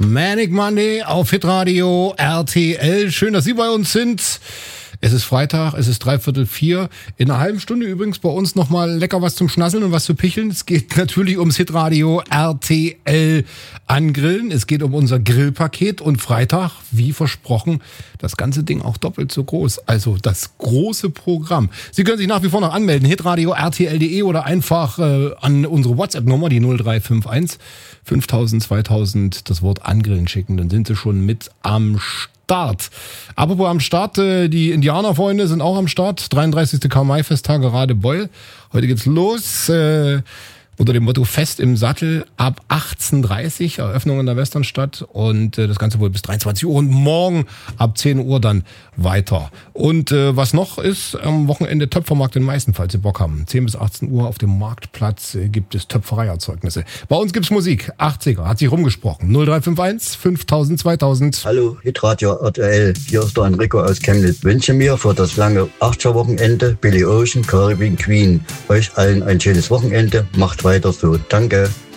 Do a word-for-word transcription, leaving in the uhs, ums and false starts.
Manic Monday auf Hitradio R T L. Schön, dass Sie bei uns sind. Es ist Freitag, es ist dreiviertel vier. In einer halben Stunde übrigens bei uns nochmal lecker was zum Schnasseln und was zu picheln. Es geht natürlich ums Hitradio R T L Angrillen. Es geht um unser Grillpaket und Freitag, wie versprochen, das ganze Ding auch doppelt so groß. Also das große Programm. Sie können sich nach wie vor noch anmelden. hitradio R T L punkt de oder einfach äh, an unsere WhatsApp-Nummer, die null drei fünf eins fünftausend zweitausend, das Wort Angrillen schicken. Dann sind Sie schon mit am Start. Apropos am Start, die Indianerfreunde sind auch am Start. dreiunddreißigste Karl-May-Festtag Radebeul. Heute geht's los. Äh, unter dem Motto Fest im Sattel ab achtzehn Uhr dreißig, Eröffnung in der Westernstadt. Und äh, das Ganze wohl bis dreiundzwanzig Uhr und morgen ab zehn Uhr dann weiter. Und äh, was noch ist, am Wochenende Töpfermarkt in Meißen, falls Sie Bock haben. zehn bis achtzehn Uhr auf dem Marktplatz äh, gibt es Töpfereierzeugnisse. Bei uns gibt's Musik, achtziger, hat sich rumgesprochen. null drei fünf eins fünftausend zweitausend. Hallo, Hitradio R T L. Hier ist der Enrico aus Chemnitz. Wünsche mir für das lange achtziger-Wochenende Billy Ocean, Caribbean Queen. Euch allen ein schönes Wochenende. Macht weiter so. Danke.